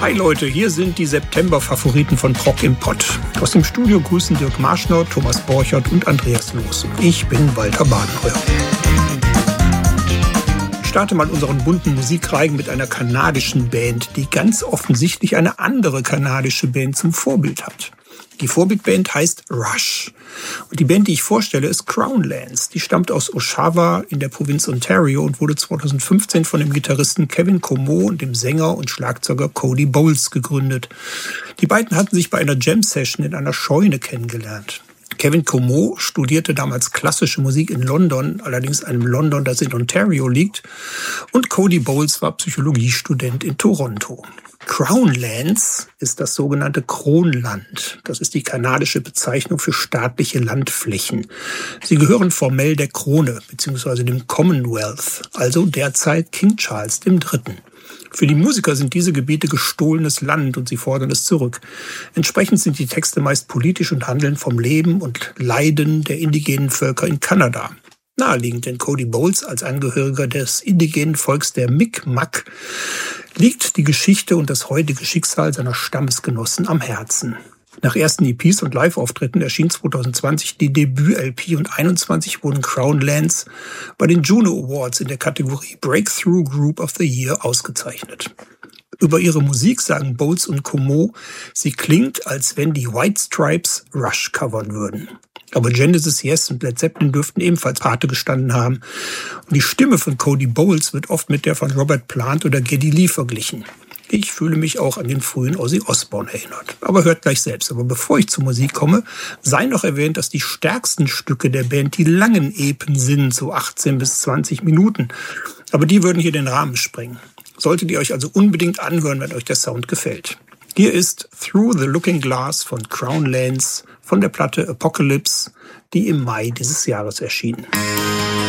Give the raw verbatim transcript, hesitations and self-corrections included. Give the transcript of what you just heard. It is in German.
Hi Leute, hier sind die September-Favoriten von Prog im Pott. Aus dem Studio grüßen Dirk Marschner, Thomas Borchert und Andreas Loos. Ich bin Walter Badenheuer. Ich starte mal unseren bunten Musikreigen mit einer kanadischen Band, die ganz offensichtlich eine andere kanadische Band zum Vorbild hat. Die Vorbildband heißt Rush. Und die Band, die ich vorstelle, ist Crown Lands. Die stammt aus Oshawa in der Provinz Ontario und wurde zweitausendfünfzehn von dem Gitarristen Kevin Comeau und dem Sänger und Schlagzeuger Cody Bowles gegründet. Die beiden hatten sich bei einer Jam-Session in einer Scheune kennengelernt. Kevin Comeau studierte damals klassische Musik in London, allerdings einem London, das in Ontario liegt. Und Cody Bowles war Psychologiestudent in Toronto. Crown Lands ist das sogenannte Kronland. Das ist die kanadische Bezeichnung für staatliche Landflächen. Sie gehören formell der Krone bzw. dem Commonwealth, also derzeit King Charles der Dritte. Für die Musiker sind diese Gebiete gestohlenes Land und sie fordern es zurück. Entsprechend sind die Texte meist politisch und handeln vom Leben und Leiden der indigenen Völker in Kanada. Naheliegend, denn Cody Bowles als Angehöriger des indigenen Volks der Mi'kmaq liegt die Geschichte und das heutige Schicksal seiner Stammesgenossen am Herzen. Nach ersten E Ps und Live-Auftritten erschien zweitausendzwanzig die Debüt-L P und einundzwanzig wurden Crown Lands bei den Juno Awards in der Kategorie Breakthrough Group of the Year ausgezeichnet. Über ihre Musik sagen Bowles und Comeau, sie klingt, als wenn die White Stripes Rush covern würden. Aber Genesis, Yes und Led Zeppelin dürften ebenfalls Pate gestanden haben. Und die Stimme von Cody Bowles wird oft mit der von Robert Plant oder Geddy Lee verglichen. Ich fühle mich auch an den frühen Ozzy Osbourne erinnert. Aber hört gleich selbst. Aber bevor ich zur Musik komme, sei noch erwähnt, dass die stärksten Stücke der Band die langen Epen sind, so achtzehn bis zwanzig Minuten. Aber die würden hier den Rahmen sprengen. Solltet ihr euch also unbedingt anhören, wenn euch der Sound gefällt. Hier ist Through the Looking Glass von Crown Lands von der Platte Apocalypse, die im Mai dieses Jahres erschien.